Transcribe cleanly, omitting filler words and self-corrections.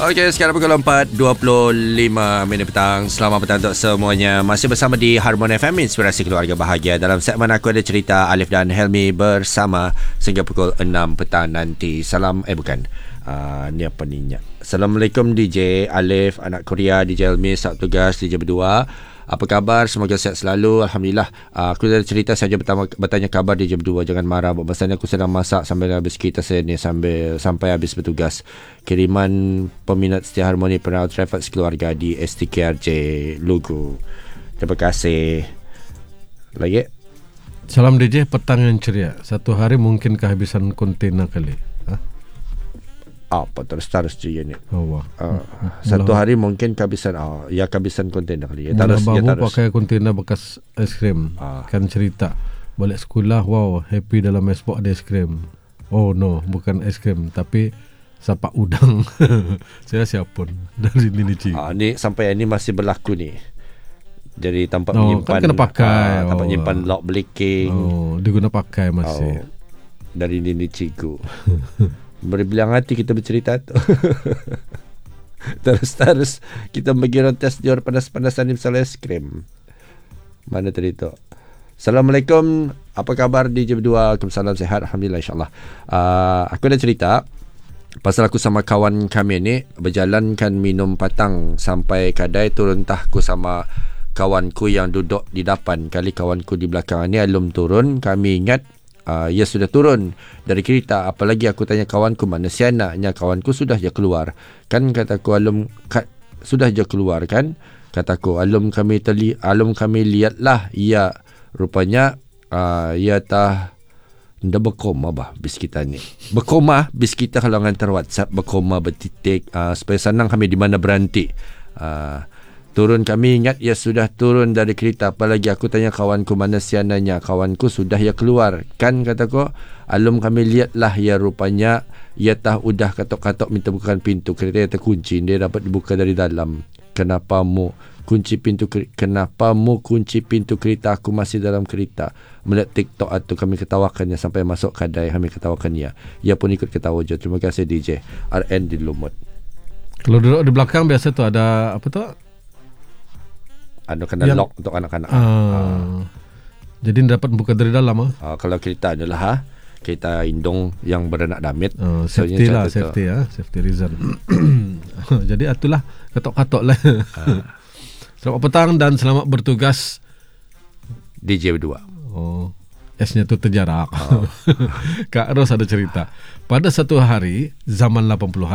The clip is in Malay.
Okey, sekarang pukul 4.25 petang. Selamat petang untuk semuanya. Masih bersama di Harmon FM, Inspirasi Keluarga Bahagia. Dalam segmen Aku Ada Cerita, Alif dan Helmi bersama sehingga pukul 6 petang nanti. Salam, ni apa ni? Assalamualaikum DJ Alif, anak Korea, DJ Helmi, saat tugas, DJ berdua. Apa khabar? Semoga sihat selalu. Alhamdulillah. Aku ada cerita saja bertanya khabar di jam 2. Jangan marah. Bahasanya aku sedang masak sambil habis kita saya ni sampai habis bertugas. Kiriman peminat setia Harmoni Penau Traffic Keluarga di STKRJ Lugu. Terima kasih. Lagi. Salam DJ, petang yang ceria. Satu hari mungkin kehabisan kontainer kali. Apa terus je ni. Oh, satu hari mungkin kehabisan kehabisan kontainer kali. Terus pakai kontainer bekas es krim. Kan cerita balik sekolah, wow, happy dalam mesbok ada es krim. Oh no, bukan es krim tapi sapak udang. Saya siapun dari Ninici. Ni sampai ini masih berlaku ni. Jadi tempat menyimpan kan kena pakai. Tempat menyimpan lock blinking. Diguna pakai masih. Dari Ninici ku. Berbilang hati kita bercerita tu. Terus kita bagi rontas dior panas-panasan di misalnya es krim. Mana tadi tu? Assalamualaikum. Apa khabar di jam 2? Waalaikumsalam, sihat alhamdulillah insyaAllah. Aku ada cerita pasal aku sama kawan kami ni berjalankan minum patang sampai kedai turun tahku sama kawanku yang duduk di depan. Kali kawanku di belakang ni alum turun, kami ingat ia sudah turun dari kereta. Apalagi aku tanya kawanku, mana si anaknya? Kawanku sudah je keluar. Kan kataku, alum sudah je keluar kan? Kataku, alum kami lihatlah. Ia rupanya ia nda berkoma biskita ni. Berkoma biskita kalau hantar WhatsApp, berkoma bertitik supaya senang kami di mana berhenti. Turun, kami ingat ia sudah turun dari kereta. Apalagi aku tanya kawanku, mana siananya? Kawanku sudah ia keluar. Kan kataku, alum kami lihatlah ia rupanya ia udah katok-katok minta bukakan pintu. Kereta ia terkunci, dia dapat dibuka dari dalam. Kenapa mu kunci pintu kereta? Aku masih dalam kereta. Melihat TikTok atau kami ketawakannya sampai masuk kedai, kami ketawakannya. Ia pun ikut ketawa je. Terima kasih DJ RN di Lumut. Kalau duduk di belakang biasa tu ada apa tu? Kena lock untuk anak-anak. Jadi dapat buka dari dalam. Kalau kereta adalah kereta indong yang beranak damit. Safety lah, safety reason. Jadi itulah katok-katok lah. Selamat petang dan selamat bertugas DJ berdua. S-nya tu terjarak. Kak Ros ada cerita. Pada satu hari zaman 80-an